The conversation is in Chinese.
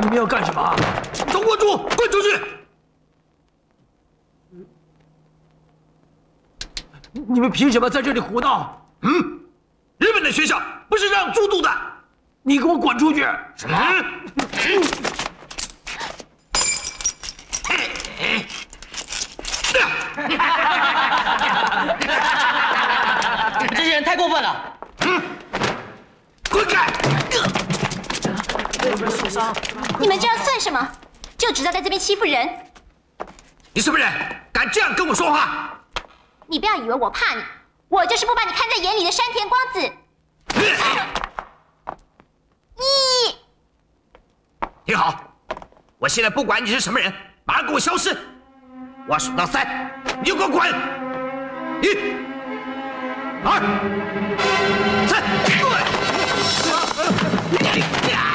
你们要干什么？ 中国主，滚出去！ 你们凭什么在这里胡闹？ 日本的学校不是让猪读的。 你给我滚出去！ 什么？ 这些人太过分了！ 滚开！ 受伤。 你们这样算什么？就知道在这边欺负人！ 你什么人？敢这样跟我说话？ 你不要以为我怕你，我就是不把你看在眼里的山田光子。 听好，我现在不管你是什么人，马上给我消失！我数到3，你就给我滚！1、2、3。